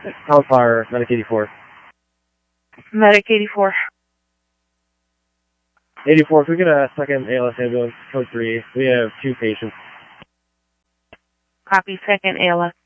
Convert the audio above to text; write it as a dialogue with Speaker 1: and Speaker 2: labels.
Speaker 1: Tower Fire, Medic 84.
Speaker 2: Medic 84.
Speaker 1: 84, if we get a second ALS ambulance, code 3, we have 2 patients.
Speaker 2: Copy, second ALS.